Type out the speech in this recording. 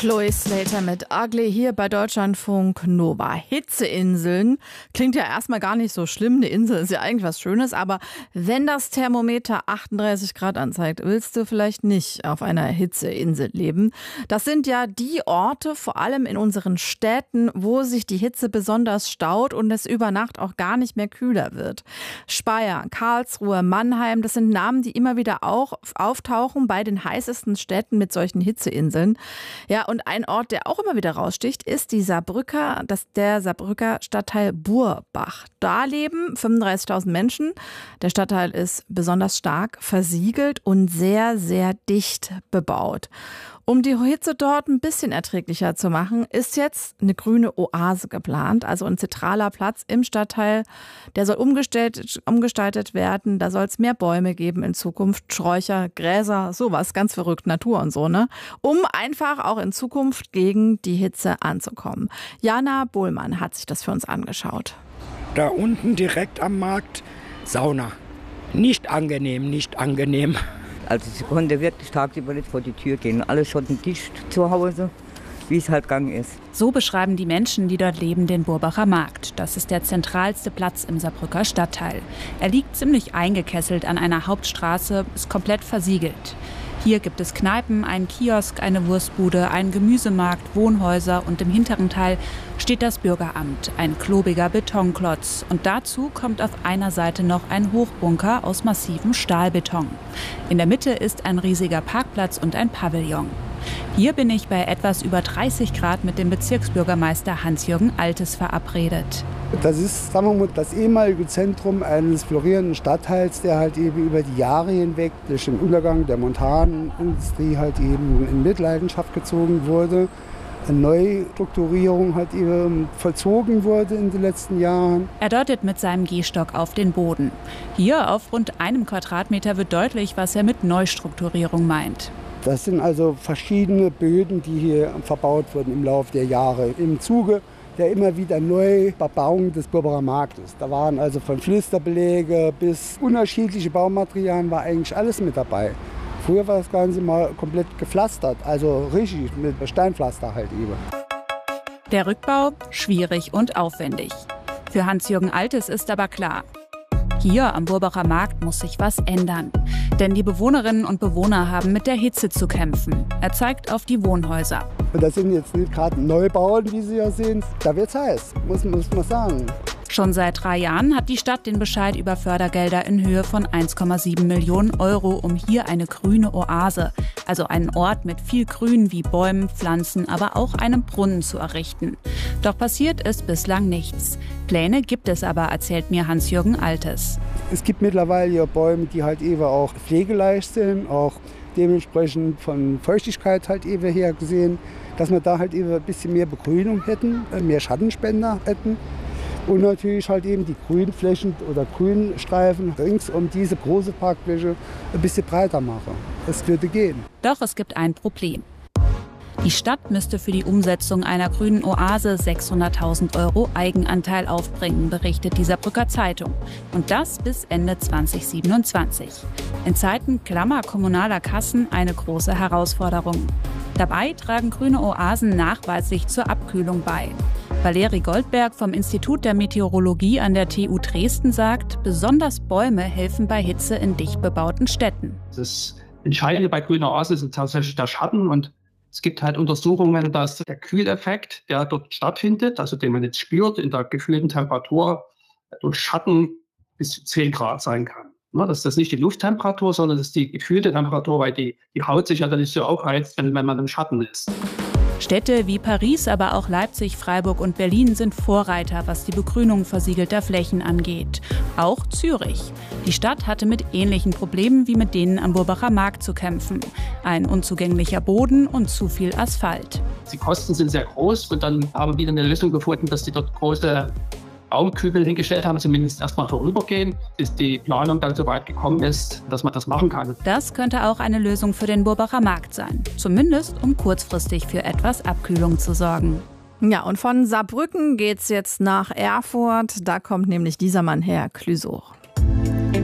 Chloe Slater mit Ugly hier bei Deutschlandfunk Nova. Hitzeinseln klingt ja erstmal gar nicht so schlimm. Eine Insel ist ja eigentlich was Schönes, aber wenn das Thermometer 38 Grad anzeigt, willst du vielleicht nicht auf einer Hitzeinsel leben. Das sind ja die Orte, vor allem in unseren Städten, wo sich die Hitze besonders staut und es über Nacht auch gar nicht mehr kühler wird. Speyer, Karlsruhe, Mannheim, das sind Namen, die immer wieder auch auftauchen bei den heißesten Städten mit solchen Hitzeinseln. Ja, und ein Ort, der auch immer wieder raussticht, ist der Saarbrücker Stadtteil Burbach. Da leben 35.000 Menschen. Der Stadtteil ist besonders stark versiegelt und sehr, sehr dicht bebaut. Um die Hitze dort ein bisschen erträglicher zu machen, ist jetzt eine grüne Oase geplant, also ein zentraler Platz im Stadtteil. Der soll umgestaltet werden, da soll es mehr Bäume geben in Zukunft, Sträucher, Gräser, sowas, ganz verrückt, Natur und so, ne? Um einfach auch in Zukunft gegen die Hitze anzukommen. Jana Bohlmann hat sich das für uns angeschaut. Da unten direkt am Markt Sauna. Nicht angenehm, nicht angenehm. Also sie konnte wirklich tagsüber nicht vor die Tür gehen. Alles schon dicht zu Hause, wie es halt gegangen ist. So beschreiben die Menschen, die dort leben, den Burbacher Markt. Das ist der zentralste Platz im Saarbrücker Stadtteil. Er liegt ziemlich eingekesselt an einer Hauptstraße, ist komplett versiegelt. Hier gibt es Kneipen, einen Kiosk, eine Wurstbude, einen Gemüsemarkt, Wohnhäuser und im hinteren Teil steht das Bürgeramt, ein klobiger Betonklotz. Und dazu kommt auf einer Seite noch ein Hochbunker aus massivem Stahlbeton. In der Mitte ist ein riesiger Parkplatz und ein Pavillon. Hier bin ich bei etwas über 30 Grad mit dem Bezirksbürgermeister Hans-Jürgen Altes verabredet. Das ist, sagen wir mal, das ehemalige Zentrum eines florierenden Stadtteils, der halt eben über die Jahre hinweg durch den Untergang der Montanindustrie halt eben in Mitleidenschaft gezogen wurde. Eine Neustrukturierung halt eben vollzogen wurde in den letzten Jahren. Er deutet mit seinem Gehstock auf den Boden. Hier auf rund 1 Quadratmeter wird deutlich, was er mit Neustrukturierung meint. Das sind also verschiedene Böden, die hier verbaut wurden im Laufe der Jahre. Im Zuge der immer wieder Neubebauung des Burbacher Marktes. Da waren also von Pflasterbeläge bis unterschiedliche Baumaterialien, war eigentlich alles mit dabei. Früher war das Ganze mal komplett gepflastert, also richtig mit Steinpflaster halt eben. Der Rückbau schwierig und aufwendig. Für Hans-Jürgen Altes ist aber klar, hier am Burbacher Markt muss sich was ändern. Denn die Bewohnerinnen und Bewohner haben mit der Hitze zu kämpfen. Er zeigt auf die Wohnhäuser. Und das sind jetzt nicht gerade Neubauten, wie Sie ja sehen. Da wird's heiß, muss man sagen. Schon seit 3 Jahren hat die Stadt den Bescheid über Fördergelder in Höhe von 1,7 Millionen Euro, um hier eine grüne Oase, also einen Ort mit viel Grün wie Bäumen, Pflanzen, aber auch einem Brunnen zu errichten. Doch passiert ist bislang nichts. Pläne gibt es aber, erzählt mir Hans-Jürgen Altes. Es gibt mittlerweile ja Bäume, die halt eben auch pflegeleicht sind, auch dementsprechend von Feuchtigkeit halt eben her gesehen, dass wir da halt eben ein bisschen mehr Begrünung hätten, mehr Schattenspender hätten. Und natürlich halt eben die Grünflächen oder Grünstreifen rings um diese große Parkfläche ein bisschen breiter machen. Es würde gehen. Doch es gibt ein Problem. Die Stadt müsste für die Umsetzung einer grünen Oase 600.000 Euro Eigenanteil aufbringen, berichtet die Saarbrücker Zeitung. Und das bis Ende 2027. In Zeiten klammer kommunaler Kassen eine große Herausforderung. Dabei tragen grüne Oasen nachweislich zur Abkühlung bei. Valerie Goldberg vom Institut der Meteorologie an der TU Dresden sagt, besonders Bäume helfen bei Hitze in dicht bebauten Städten. Das Entscheidende bei grüner Oase ist tatsächlich der Schatten, und es gibt halt Untersuchungen, dass der Kühleffekt, der dort stattfindet, also den man jetzt spürt in der gefühlten Temperatur, durch Schatten bis zu 10 Grad sein kann. Das ist nicht die Lufttemperatur, sondern das ist die gefühlte Temperatur, weil die Haut sich ja dann nicht so aufheizt, wenn man im Schatten ist. Städte wie Paris, aber auch Leipzig, Freiburg und Berlin sind Vorreiter, was die Begrünung versiegelter Flächen angeht. Auch Zürich. Die Stadt hatte mit ähnlichen Problemen wie mit denen am Burbacher Markt zu kämpfen. Ein unzugänglicher Boden und zu viel Asphalt. Die Kosten sind sehr groß, und dann haben wir wieder eine Lösung gefunden, dass die dort große Baumkübel hingestellt haben, zumindest erstmal vorübergehen, bis die Planung dann so weit gekommen ist, dass man das machen kann. Das könnte auch eine Lösung für den Burbacher Markt sein. Zumindest, um kurzfristig für etwas Abkühlung zu sorgen. Ja, und von Saarbrücken geht's jetzt nach Erfurt. Da kommt nämlich dieser Mann her, Clüsoch.